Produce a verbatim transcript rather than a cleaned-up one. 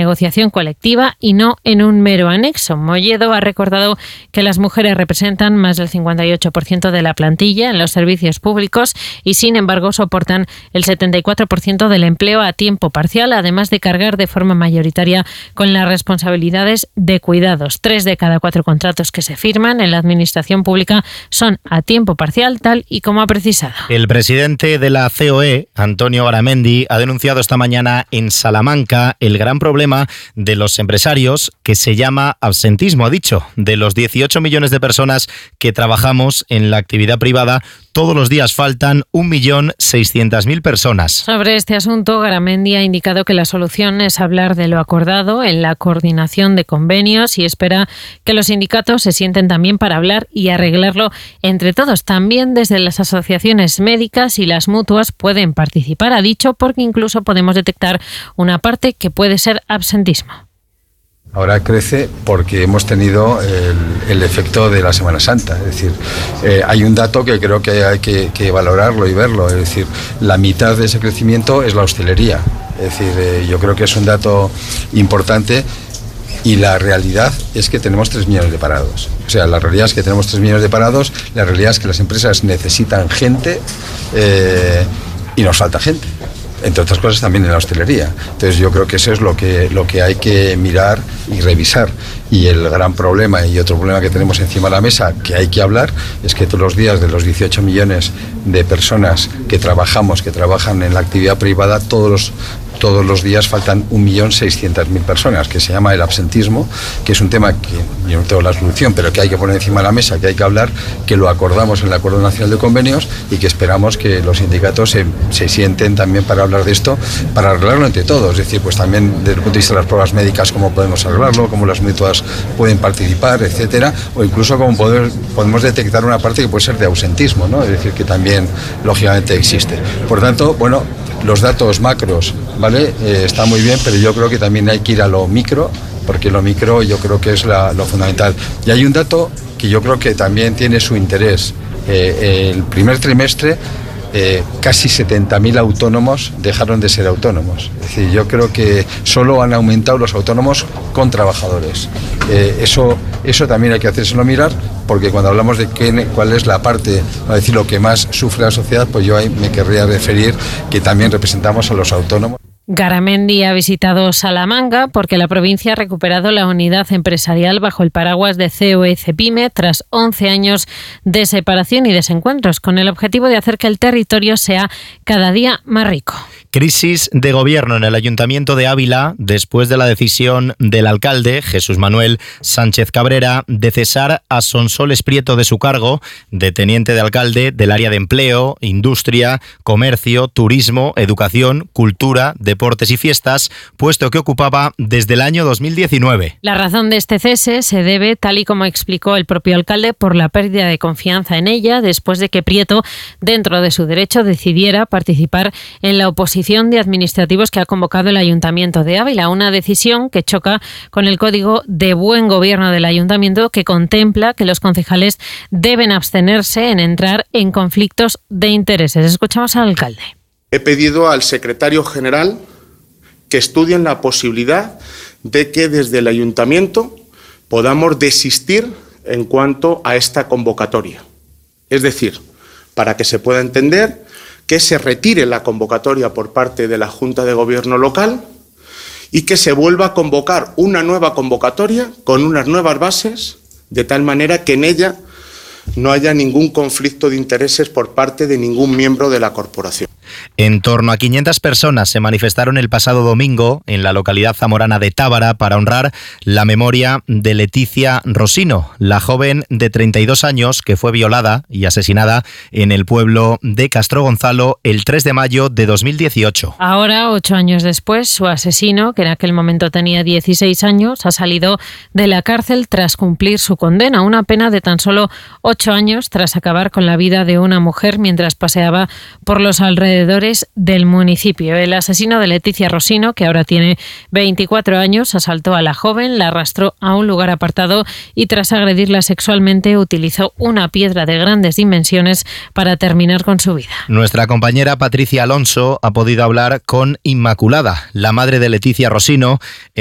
negociación colectiva y no en un mero anexo. Molledo ha recordado que las mujeres representan más del cincuenta y ocho por ciento de la plantilla en los servicios públicos y, sin embargo, soportan el setenta y cuatro por ciento del empleo a tiempo parcial, además de cargar de forma mayoritaria con las responsabilidades de cuidados. Tres de cada cuatro contratos que se firman en la administración pública son a tiempo parcial, tal y como ha precisado. El presidente de la C O E, Antonio Garamendi, ha denunciado esta mañana en Salamanca el gran problema de los empresarios, que se llama absentismo. Ha dicho, de los dieciocho millones de personas que trabajamos en la actividad privada, todos los días faltan un millón seiscientas mil personas. Sobre este asunto, Garamendi ha indicado que la solución es hablar de lo acordado en la coordinación de convenios y espera que los sindicatos se sienten también para hablar y arreglarlo entre todos. También desde las asociaciones médicas y las mutuas pueden participar, ha dicho, porque incluso podemos detectar una parte que puede ser absentismo. Ahora crece porque hemos tenido el, el efecto de la Semana Santa. Es decir, eh, hay un dato que creo que hay que, que valorarlo y verlo. Es decir, la mitad de ese crecimiento es la hostelería. Es decir, eh, yo creo que es un dato importante. Y la realidad es que tenemos tres millones de parados. O sea, la realidad es que tenemos tres millones de parados. La realidad es que las empresas necesitan gente eh, y nos falta gente. Entre otras cosas también en la hostelería. Entonces yo creo que eso es lo que, lo que hay que mirar y revisar. Y el gran problema y otro problema que tenemos encima de la mesa, que hay que hablar, es que todos los días de los dieciocho millones de personas que trabajamos, que trabajan en la actividad privada, todos los todos los días faltan un millón seiscientas mil personas, que se llama el absentismo, que es un tema que yo no tengo la solución, pero que hay que poner encima de la mesa, que hay que hablar, que lo acordamos en el Acuerdo Nacional de Convenios y que esperamos que los sindicatos se, se sienten también para hablar de esto, para arreglarlo entre todos. Es decir, pues también desde el punto de vista de las pruebas médicas, cómo podemos arreglarlo, cómo las mutuas pueden participar, etcétera, o incluso cómo poder, podemos detectar una parte que puede ser de ausentismo, ¿no? Es decir, que también lógicamente existe. Por tanto, bueno, los datos macros, ¿vale? Eh, está muy bien, pero yo creo que también hay que ir a lo micro, porque lo micro yo creo que es la, lo fundamental. Y hay un dato que yo creo que también tiene su interés. Eh, el primer trimestre eh, casi setenta mil autónomos dejaron de ser autónomos. Es decir, yo creo que solo han aumentado los autónomos con trabajadores. Eh, eso, eso también hay que hacérselo mirar, porque cuando hablamos de qué, cuál es la parte, a decir, lo que más sufre la sociedad, pues yo ahí me querría referir que también representamos a los autónomos. Garamendi ha visitado Salamanca porque la provincia ha recuperado la unidad empresarial bajo el paraguas de C O E Cepime tras once años de separación y desencuentros, con el objetivo de hacer que el territorio sea cada día más rico. Crisis de gobierno en el Ayuntamiento de Ávila después de la decisión del alcalde, Jesús Manuel Sánchez Cabrera, de cesar a Sonsoles Prieto de su cargo de teniente de alcalde del área de empleo, industria, comercio, turismo, educación, cultura, deportes y fiestas, puesto que ocupaba desde el año dos mil diecinueve. La razón de este cese se debe, tal y como explicó el propio alcalde, por la pérdida de confianza en ella después de que Prieto, dentro de su derecho, decidiera participar en la oposición de administrativos que ha convocado el Ayuntamiento de Ávila, una decisión que choca con el Código de Buen Gobierno del Ayuntamiento, que contempla que los concejales deben abstenerse en entrar en conflictos de intereses. Escuchamos al alcalde. He pedido al secretario general que estudien la posibilidad de que desde el Ayuntamiento podamos desistir en cuanto a esta convocatoria. Es decir, para que se pueda entender, que se retire la convocatoria por parte de la Junta de Gobierno local y que se vuelva a convocar una nueva convocatoria con unas nuevas bases, de tal manera que en ella no haya ningún conflicto de intereses por parte de ningún miembro de la corporación. En torno a quinientas personas se manifestaron el pasado domingo en la localidad zamorana de Tábara para honrar la memoria de Leticia Rosino, la joven de treinta y dos años que fue violada y asesinada en el pueblo de Castro Gonzalo el tres de mayo de dos mil dieciocho. Ahora, ocho años después, su asesino, que en aquel momento tenía dieciséis años, ha salido de la cárcel tras cumplir su condena, una pena de tan solo ocho años tras acabar con la vida de una mujer mientras paseaba por los alrededores del municipio. El asesino de Leticia Rosino, que ahora tiene veinticuatro años, asaltó a la joven, la arrastró a un lugar apartado y tras agredirla sexualmente utilizó una piedra de grandes dimensiones para terminar con su vida. Nuestra compañera Patricia Alonso ha podido hablar con Inmaculada, la madre de Leticia Rosino,